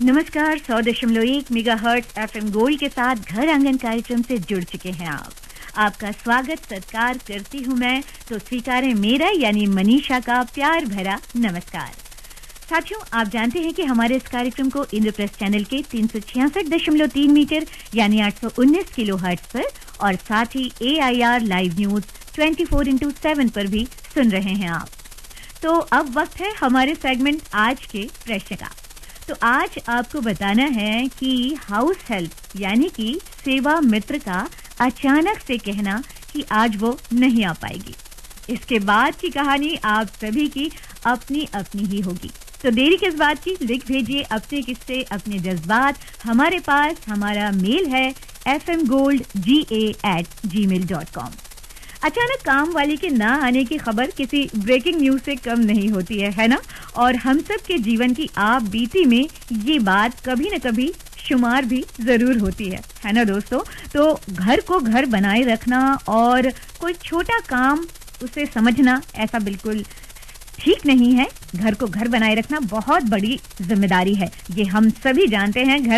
नमस्कार, 100.1 megahertz FM gold के साथ घर आंगन कार्यक्रम से जुड़ चुके हैं आप। आपका स्वागत सत्कार करती हूँ मैं, तो स्वीकारें मेरा यानी मनीषा का प्यार भरा नमस्कार। साथियों, आप जानते हैं कि हमारे इस कार्यक्रम को इंद्रप्रस्थ चैनल के 366.3 मीटर यानी 819 किलोहर्ट्ज पर और साथ ही AIR लाइव न्यूज 24x7 पर भी सुन रहे हैं आप। तो अब वक्त है हमारे सेगमेंट आज के प्रश्न का। तो आज आपको बताना है कि हाउस हेल्प यानी कि सेवा मित्र का अचानक से कहना कि आज वो नहीं आ पाएगी। इसके बाद की कहानी आप सभी की अपनी अपनी ही होगी। तो देरी किस बात की, लिख भेजिए अपने किस्से, अपने जज्बात हमारे पास। हमारा मेल है fmgoldga@gmail.com। अचानक काम वाली के ना आने की खबर किसी ब्रेकिंग न्यूज से कम नहीं होती है ना? और हम सब के जीवन की आप बीती में ये बात कभी न कभी शुमार भी जरूर होती है ना दोस्तों? तो घर को घर बनाए रखना और कोई छोटा काम उसे समझना ऐसा बिल्कुल ठीक नहीं है। घर को घर बनाए रखना बहुत बड़ी जिम्मेदारी है, ये हम सभी जानते हैं। घर